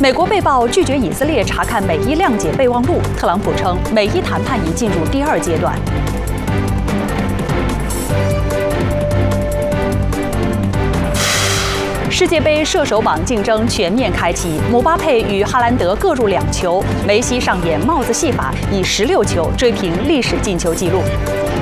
美国被曝拒绝以色列查看美伊谅解备忘录，特朗普称美伊谈判已进入第2阶段。世界杯射手榜竞争全面开启，姆巴佩与哈兰德各入2球，梅西上演帽子戏法，以16球追平历史进球纪录。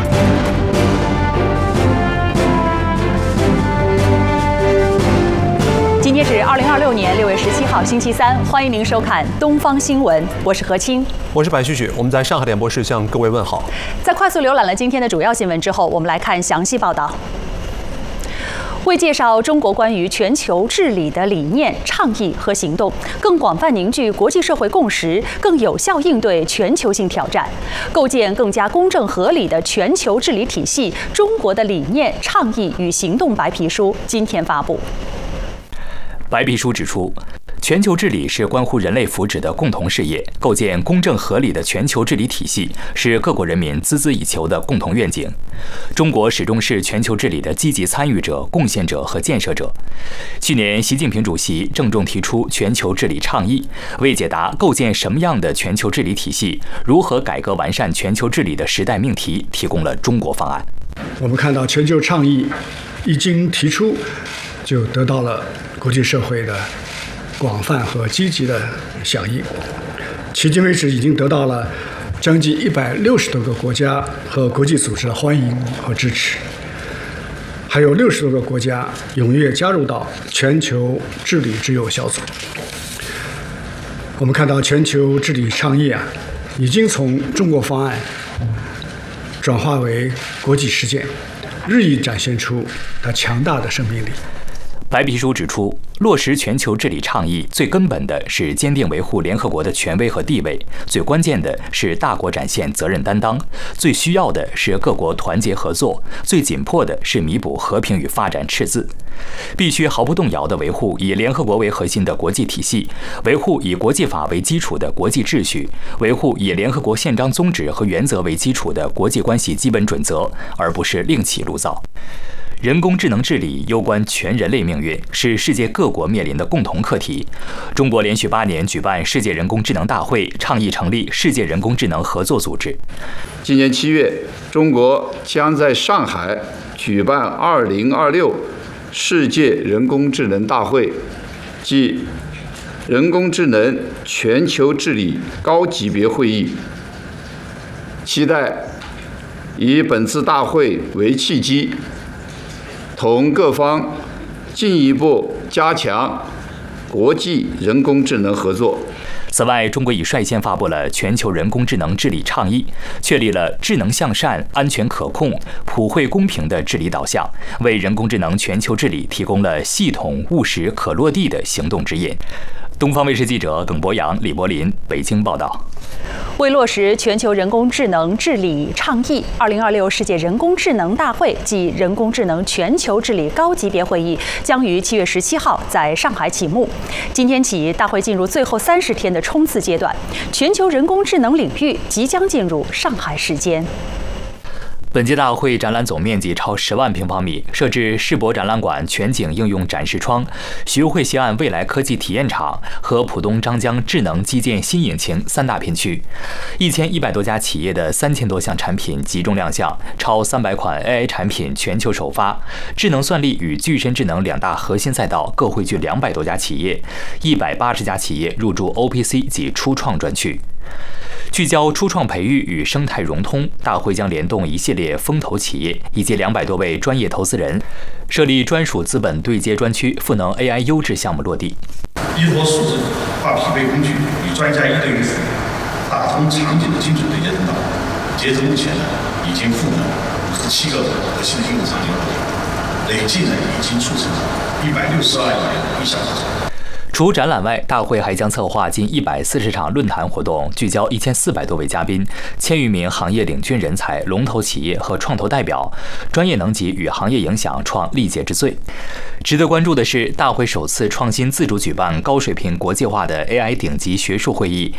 今天是2026年6月17号，星期三，欢迎您收看《东方新闻》，我是何清， 我是白旭旭，我们在上海联播室向各位问好。 在快速浏览了今天的主要新闻之后，我们来看详细报道。为介绍中国关于全球治理的理念、倡议和行动，更广泛凝聚国际社会共识，更有效应对全球性挑战，构建更加公正合理的全球治理体系，中国的理念、倡议与行动白皮书今天发布。 白皮书指出，全球治理是关乎人类福祉的共同事业，构建公正合理的全球治理体系是各国人民孜孜以求的共同愿景。中国始终是全球治理的积极参与者、贡献者和建设者。去年，习近平主席郑重提出全球治理倡议，为解答构建什么样的全球治理体系、如何改革完善全球治理的时代命题，提供了中国方案。 我们看到全球倡议一经提出，就得到了国际社会的广泛和积极的响应，迄今为止已经得到了将近160多个国家和国际组织的欢迎和支持，还有60多个国家踊跃加入到全球治理之友小组。我们看到全球治理倡议已经从中国方案转化为国际实践，日益展现出它强大的生命力。 白皮书指出，落实全球治理倡议最根本的是坚定维护联合国的权威和地位，最关键的是大国展现责任担当，最需要的是各国团结合作，最紧迫的是弥补和平与发展赤字。必须毫不动摇地维护以联合国为核心的国际体系，维护以国际法为基础的国际秩序，维护以联合国宪章宗旨和原则为基础的国际关系基本准则，而不是另起炉灶。人工智能治理攸关全人类命运，是世界各国面临的共同课题。中国连续8年举办世界人工智能大会，倡议成立世界人工智能合作组织。 今年7月，中国将在上海举办2026世界人工智能大会，即人工智能全球治理高级别会议，期待以本次大会为契机，同各方进一步加强国际人工智能合作。 此外，中国已率先发布了全球人工智能治理倡议，确立了智能向善、安全可控、普惠公平的治理导向，为人工智能全球治理提供了系统、务实、可落地的行动指引。东方卫视记者耿博洋、李柏林北京报道。 为落实全球人工智能治理倡议，2026世界人工智能大会暨人工智能全球治理高级别会议将于7月17号在上海启幕。今天起，大会进入最后30天的冲刺阶段，全球人工智能领域即将进入上海时间。 本届大会展览总面积超10万平方米，设置世博展览馆全景应用展示窗、徐汇西岸未来科技体验场和浦东张江智能基建新引擎3大片区，1100多家企业的3000多项产品集中亮相，超300款 AI 产品全球首发，智能算力与具身智能2大核心赛道各汇聚200多家企业，180家企业入驻 OPC 及初创专区。聚焦初创培育与生态融通，大会将联动一系列风投企业以及200多位专业投资人，设立专属资本对接专区，赋能 AI 优质项目落地。 依托数字化匹配工具与专家1对1服务，打通场景的精准对接通道。截至目前已经赋能57个核心应用场景，累计已经促成162亿元意向合作。 除展览外，大会还将策划近140场论坛活动，聚焦1400多位嘉宾、1000余名行业领军人才、龙头企业和创投代表，专业能级与行业影响创历届之最。值得关注的是，大会首次创新自主举办高水平国际化的 AI 顶级学术会议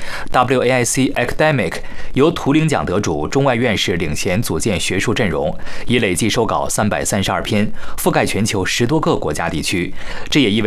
WAIC Academic， 由图灵奖得主、中外院士领衔组建学术阵容，已累计收稿332篇，覆盖全球10多个国家地区。这也意味